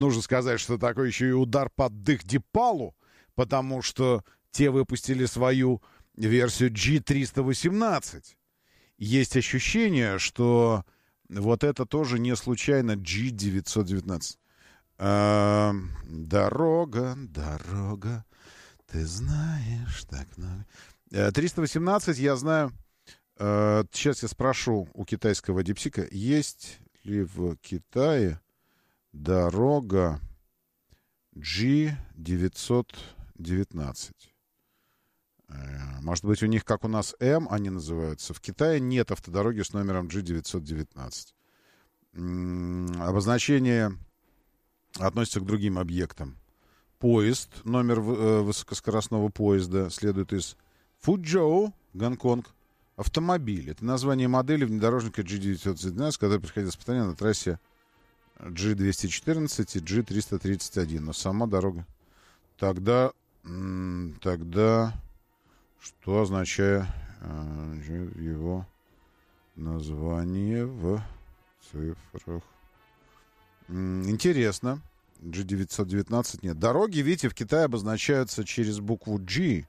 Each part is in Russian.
Нужно сказать, что такой еще и удар под дых Дипалу, потому что те выпустили свою версию G318. Есть ощущение, что вот это тоже не случайно G919. Дорога, дорога, ты знаешь так много. 318, я знаю. Сейчас я спрошу у китайского дипсика, есть ли в Китае дорога G919. Может быть, у них, как у нас, М они называются. В Китае нет автодороги с номером G919. Обозначение относится к другим объектам. Поезд, номер высокоскоростного поезда, следует из Фуджоу, Гонконг. Автомобиль. Это название модели внедорожника G919, который проходил испытания на трассе G214 и G331. Но сама дорога. Тогда что означает его название в цифрах? Интересно. G919 нет. Дороги, видите, в Китае обозначаются через букву G.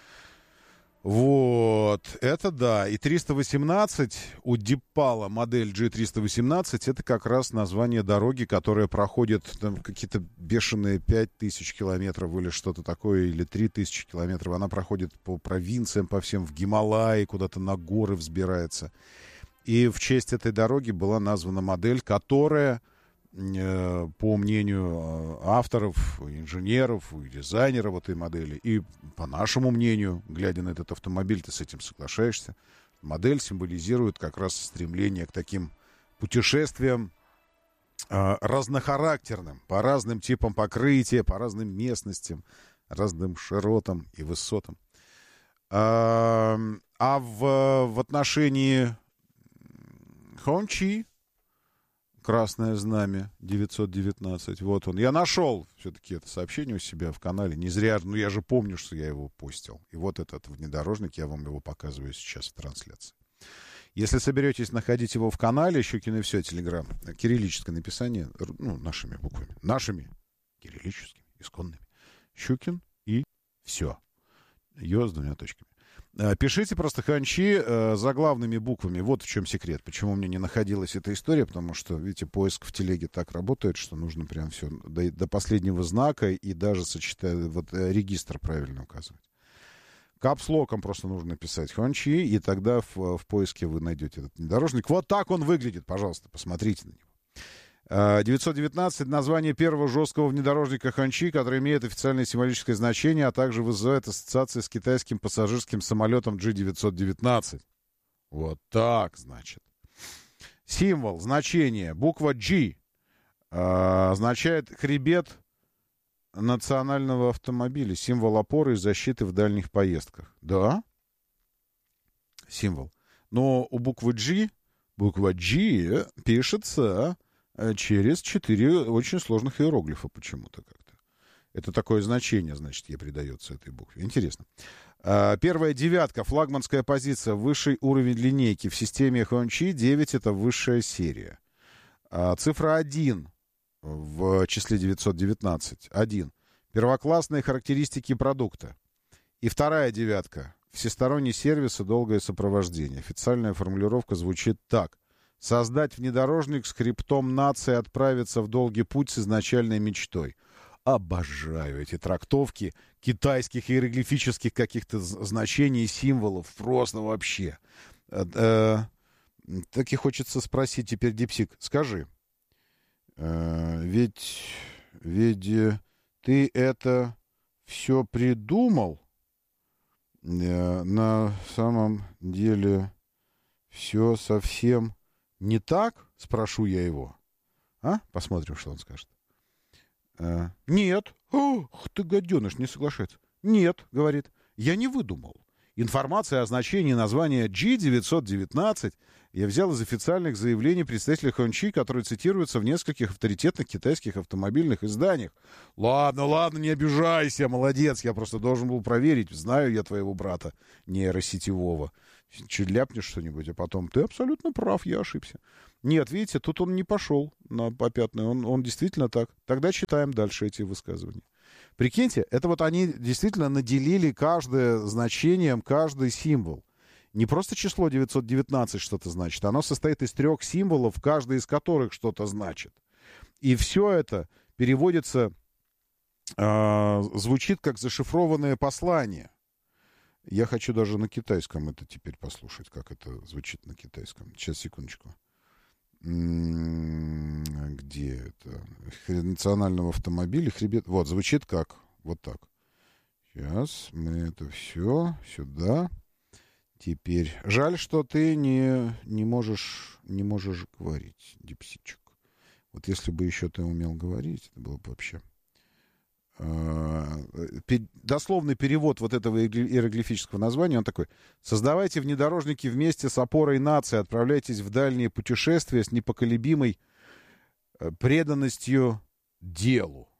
Вот, это да. И 318 у Дипала, модель G318, это как раз название дороги, которая проходит там какие-то бешеные 5000 километров или что-то такое, или 3000 километров. Она проходит по провинциям, по всем, в Гималайи, куда-то на горы взбирается. И в честь этой дороги была названа модель, которая, по мнению авторов, инженеров и дизайнеров этой модели, и по нашему мнению, глядя на этот автомобиль, ты с этим соглашаешься, модель символизирует как раз стремление к таким путешествиям разнохарактерным, по разным типам покрытия, по разным местностям, разным широтам и высотам. В отношении Хончи Красное Знамя 919. Вот он. Я нашел все-таки это сообщение у себя в канале. Не зря, ну я же помню, что я его постил. И вот этот внедорожник, я вам его показываю сейчас в трансляции. Если соберетесь находить его в канале, Щукин и все, Телеграм, кириллическое написание, ну, нашими буквами. Нашими, кириллическими, исконными. Щукин и все. Ё с двумя точками. Пишите просто Ханчи заглавными буквами. Вот в чем секрет. Почему мне не находилась эта история. Потому что, видите, поиск в телеге так работает, что нужно прям все до последнего знака и даже сочетать, вот регистр правильно указывать. Капслоком просто нужно написать Ханчи, и тогда в поиске вы найдете этот внедорожник. Вот так он выглядит, пожалуйста, посмотрите на него. 919 — название первого жесткого внедорожника Ханчи, который имеет официальное символическое значение, а также вызывает ассоциации с китайским пассажирским самолетом G919. Вот так, значит. Символ, значение, буква G означает хребет национального автомобиля, символ опоры и защиты в дальних поездках. Да? Символ. Но у буква G пишется через 4 очень сложных иероглифа почему-то как-то. Это такое значение, значит, ей придается этой букве. Интересно. Первая девятка, флагманская позиция, высший уровень линейки в системе Хончи. 9 — это высшая серия. Цифра 1 в числе 919. 1. Первоклассные характеристики продукта. И вторая девятка. Всесторонний сервис и долгое сопровождение. Официальная формулировка звучит так. Создать внедорожник с хребтом нации, отправиться в долгий путь с изначальной мечтой. Обожаю эти трактовки китайских иероглифических каких-то значений и символов. Просто вообще. Так и хочется спросить теперь, Дипсик, скажи, ведь ты это все придумал? На самом деле все совсем не так? Спрошу я его. Посмотрим, что он скажет. Нет. Ох, ты гаденыш, не соглашается. Нет, говорит, я не выдумал. Информация о значении названия G919 я взял из официальных заявлений представителей Хончи, которые цитируются в нескольких авторитетных китайских автомобильных изданиях. Ладно, не обижайся, молодец, я просто должен был проверить, знаю я твоего брата нейросетевого. Ляпнешь что-нибудь, а потом ты абсолютно прав, я ошибся. Нет, видите, тут он не пошел на попятный, он действительно так. Тогда читаем дальше эти высказывания. Прикиньте, это вот они действительно наделили каждое значением, каждый символ. Не просто число 919 что-то значит, оно состоит из 3 символов, каждый из которых что-то значит. И все это переводится, звучит как зашифрованное послание. Я хочу даже на китайском это теперь послушать, как это звучит на китайском. Сейчас, секундочку. Где это? Национального автомобиля хребет. Вот, звучит как? Вот так. Сейчас мы это все сюда. Теперь. Жаль, что ты не можешь говорить, Дипсичек. Вот если бы еще ты умел говорить, это было бы вообще... Дословный перевод вот этого иероглифического названия, он такой: создавайте внедорожники вместе с опорой нации, отправляйтесь в дальние путешествия с непоколебимой преданностью делу.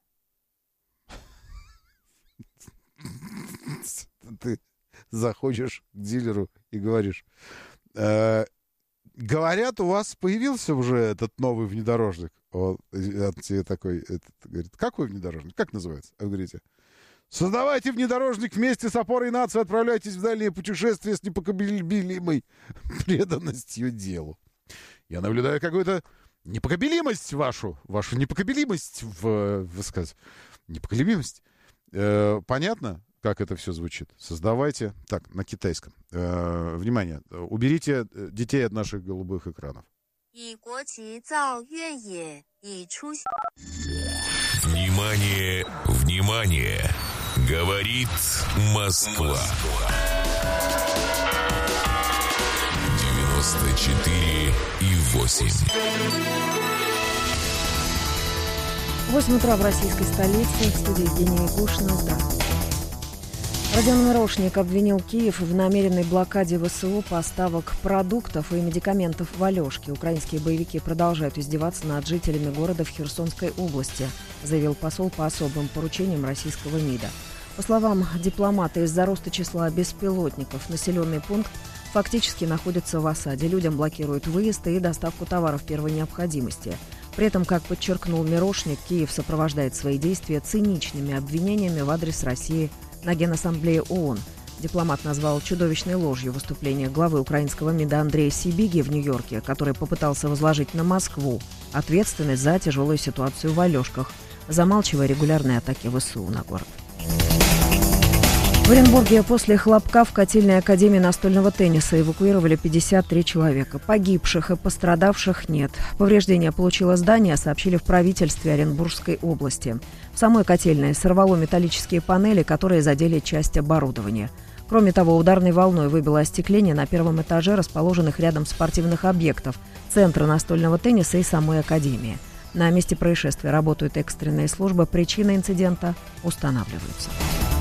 Ты заходишь к дилеру и говоришь: говорят, у вас появился уже этот новый внедорожник. Он тебе такой, говорит: какой внедорожник? Как называется? А вы говорите: создавайте внедорожник вместе с опорой нации, отправляйтесь в дальние путешествия с непоколебимой преданностью делу. Я наблюдаю какую-то непоколебимость вашу непоколебимость в высказывании. Непоколебимость. Понятно, как это все звучит? Создавайте. Так, на китайском. Внимание, уберите детей от наших голубых экранов. Внимание, внимание! Говорит Москва. 94,8. 8 утра в российской столице. В студии Евгения Якушина. Здравствуйте. Родион Мирошник обвинил Киев в намеренной блокаде ВСУ поставок продуктов и медикаментов в Алешке. Украинские боевики продолжают издеваться над жителями города в Херсонской области, заявил посол по особым поручениям российского МИДа. По словам дипломата, из-за роста числа беспилотников населенный пункт фактически находится в осаде. Людям блокируют выезд и доставку товаров первой необходимости. При этом, как подчеркнул Мирошник, Киев сопровождает свои действия циничными обвинениями в адрес России на Генассамблее ООН. Дипломат назвал чудовищной ложью выступление главы украинского МИДа Андрея Сибиги в Нью-Йорке, который попытался возложить на Москву ответственность за тяжелую ситуацию в Алешках, замалчивая регулярные атаки ВСУ на город. В Оренбурге после хлопка в котельной академии настольного тенниса эвакуировали 53 человека. Погибших и пострадавших нет. Повреждения получило здание, сообщили в правительстве Оренбургской области. В самой котельной сорвало металлические панели, которые задели часть оборудования. Кроме того, ударной волной выбило остекление на первом этаже расположенных рядом спортивных объектов, центра настольного тенниса и самой академии. На месте происшествия работают экстренные службы, причины инцидента устанавливаются.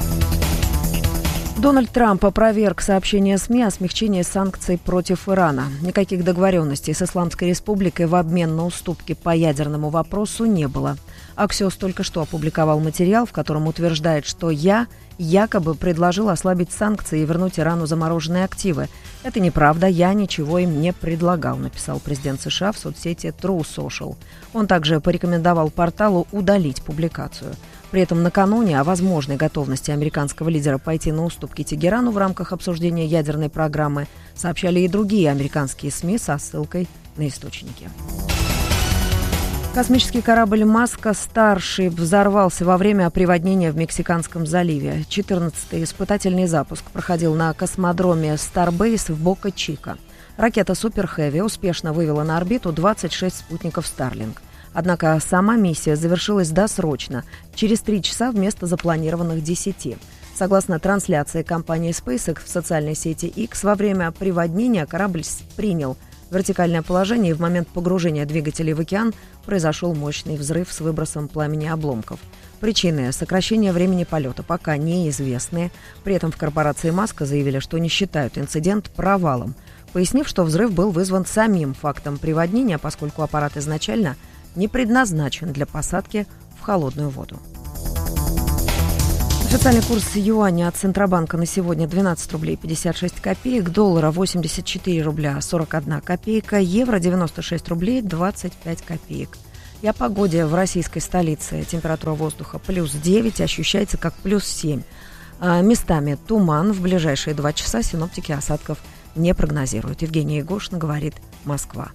Дональд Трамп опроверг сообщения СМИ о смягчении санкций против Ирана. Никаких договоренностей с Исламской Республикой в обмен на уступки по ядерному вопросу не было. Аксиос только что опубликовал материал, в котором утверждает, что я якобы предложил ослабить санкции и вернуть Ирану замороженные активы. Это неправда, я ничего им не предлагал, написал президент США в соцсети True Social. Он также порекомендовал порталу удалить публикацию. При этом накануне о возможной готовности американского лидера пойти на уступки Тегерану в рамках обсуждения ядерной программы сообщали и другие американские СМИ со ссылкой на источники. Космический корабль «Маска Старшип» взорвался во время приводнения в Мексиканском заливе. 14-й испытательный запуск проходил на космодроме Starbase в Бока-Чика. Ракета «Супер Хэви» успешно вывела на орбиту 26 спутников Starlink. Однако сама миссия завершилась досрочно, через 3 часа вместо запланированных 10. Согласно трансляции компании SpaceX в социальной сети X, во время приводнения корабль принял вертикальное положение, и в момент погружения двигателей в океан произошел мощный взрыв с выбросом пламени обломков. Причины сокращения времени полета пока неизвестны. При этом в корпорации Маска заявили, что не считают инцидент провалом, пояснив, что взрыв был вызван самим фактом приводнения, поскольку аппарат изначально не предназначен для посадки в холодную воду. Официальный курс юаня от Центробанка на сегодня 12 рублей 56 копеек, доллара 84 рубля 41 копейка, евро 96 рублей 25 копеек. И о погоде в российской столице. Температура воздуха плюс 9, ощущается как плюс 7. Местами туман. В ближайшие 2 часа синоптики осадков не прогнозируют. Евгения Егошина, говорит Москва.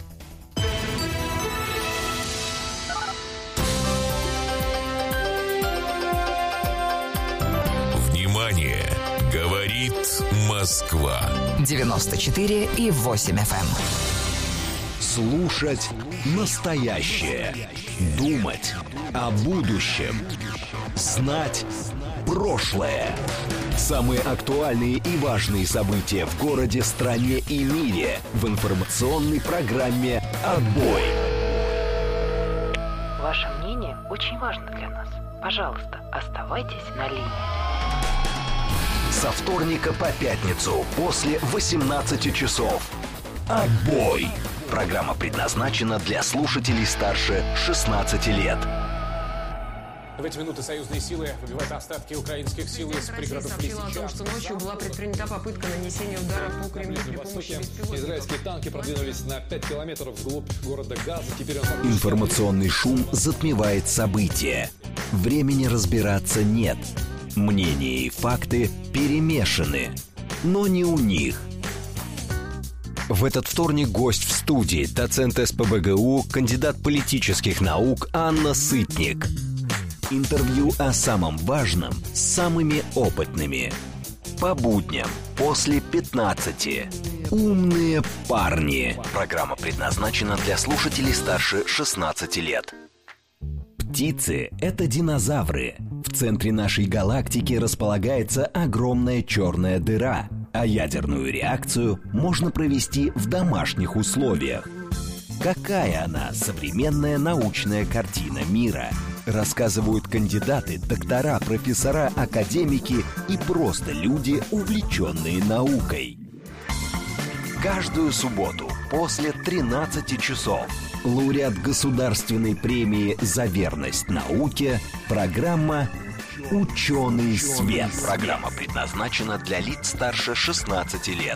Внимание! Говорит Москва. 94,8 FM. Слушать настоящее. Думать о будущем. Знать прошлое. Самые актуальные и важные события в городе, стране и мире в информационной программе «Отбой». Ваше мнение очень важно для нас. Пожалуйста, оставайтесь на линии. Со вторника по пятницу после 18 часов. «Отбой». Программа предназначена для слушателей старше 16 лет. В эти минуты союзные силы выбивают остатки украинских сил из пригородов Лисичанска. О том, что ночью была предпринята попытка нанесения удара по Кремлю при помощи беспилотников. Израильские танки продвинулись на 5 километров вглубь города Газа. Теперь Информационный шум затмевает события. Времени разбираться нет. Мнения и факты перемешаны. Но не у них. В этот вторник гость в студии, доцент СПбГУ, кандидат политических наук Анна Сытник. Интервью о самом важном с самыми опытными. По будням после 15. Умные парни. Программа предназначена для слушателей старше 16 лет. Птицы – это динозавры. В центре нашей галактики располагается огромная черная дыра, а ядерную реакцию можно провести в домашних условиях. Какая она, современная научная картина мира? Рассказывают кандидаты, доктора, профессора, академики и просто люди, увлеченные наукой. Каждую субботу после 13 часов лауреат государственной премии «За верность науке» программа «Ученый свет». Программа предназначена для лиц старше 16 лет.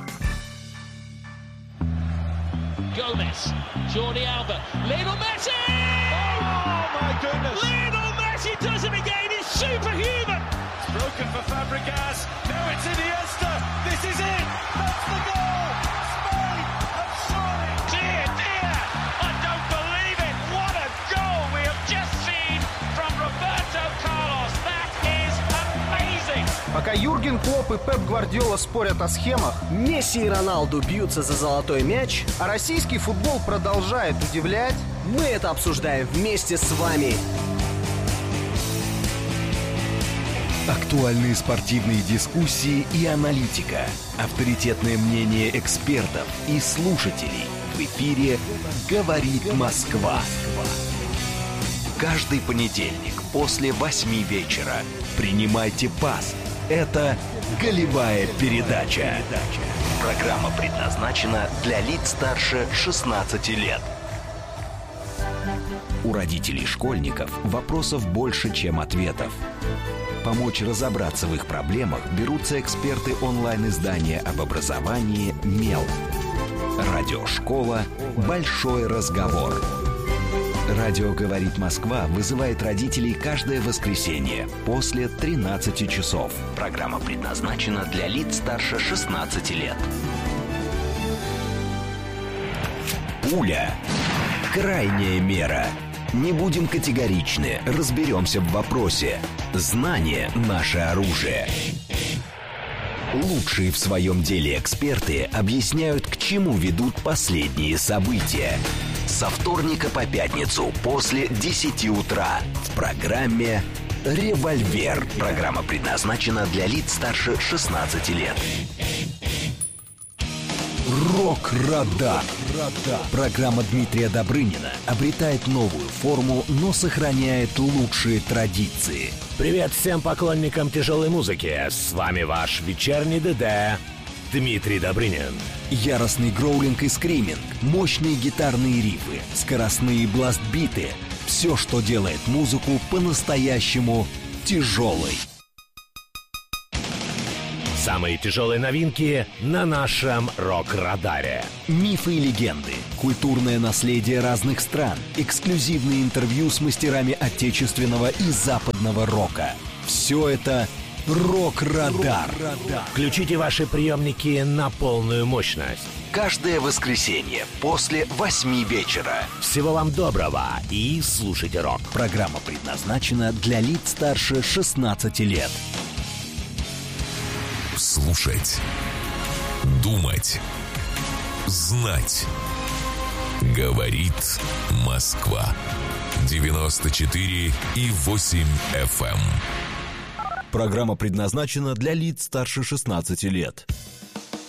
Gomez, Jordi Alba, Lionel Messi! Oh my goodness! Lionel Messi does it again. He's superhuman. It's broken for Fabregas. Now it's Iniesta. This is it. That's the goal. Spain have surely. Dear, dear, I don't believe it. What a goal we have just seen from Roberto Carlos. That is amazing. Пока Юрген Клопп и Пеп Гвардиола спорят о схемах, Месси и Роналду бьются за золотой мяч, а российский футбол продолжает удивлять, мы это обсуждаем вместе с вами. Актуальные спортивные дискуссии и аналитика. Авторитетное мнение экспертов и слушателей. В эфире «Говорит Москва». Каждый понедельник после 8 вечера принимайте пас. Это «Голевая передача». Программа предназначена для лиц старше 16 лет. У родителей школьников вопросов больше, чем ответов. Помочь разобраться в их проблемах берутся эксперты онлайн-издания об образовании «Мел». Радиошкола «Большой разговор». Радио «Говорит Москва» вызывает родителей каждое воскресенье после 13 часов. Программа предназначена для лиц старше 16 лет. Пуля. Крайняя мера. Не будем категоричны, разберемся в вопросе. Знание – наше оружие. Лучшие в своем деле эксперты объясняют, к чему ведут последние события. Со вторника по пятницу после 10 утра в программе «Револьвер». Программа предназначена для лиц старше 16 лет. Рок-радар. Программа Дмитрия Добрынина обретает новую форму, но сохраняет лучшие традиции. Привет всем поклонникам тяжелой музыки. С вами ваш вечерний ДД Дмитрий Добрынин. Яростный гроулинг и скриминг, мощные гитарные рифы, скоростные бластбиты. Все, что делает музыку по-настоящему тяжелой. Самые тяжелые новинки на нашем рок-радаре. Мифы и легенды, культурное наследие разных стран, эксклюзивные интервью с мастерами отечественного и западного рока. Все это «Рок-радар». Включите ваши приемники на полную мощность. Каждое воскресенье после 8 вечера. Всего вам доброго и слушайте рок. Программа предназначена для лиц старше 16 лет. Слушать, думать, знать. Говорит Москва. 94,8 FM. Программа предназначена для лиц старше 16 лет.